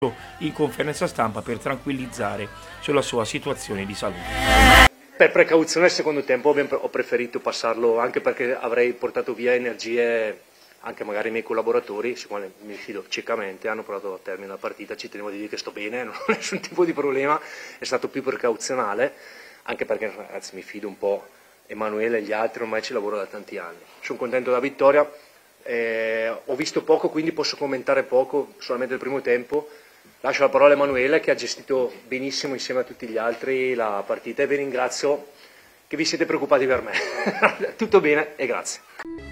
in conferenza stampa per tranquillizzare sulla sua situazione di salute. Per precauzione al secondo tempo ho preferito passarlo, anche perché avrei portato via energie anche magari i miei collaboratori, siccome mi fido ciecamente, hanno portato a termine la partita. Ci tenevo a dire che sto bene, non ho nessun tipo di problema, è stato più precauzionale, anche perché ragazzi mi fido un po', Emanuele e gli altri ormai ci lavoro da tanti anni. Sono contento della vittoria, ho visto poco quindi posso commentare poco, solamente il primo tempo. Lascio la parola a Emanuele che ha gestito benissimo insieme a tutti gli altri la partita e vi ringrazio che vi siete preoccupati per me. Tutto bene e grazie.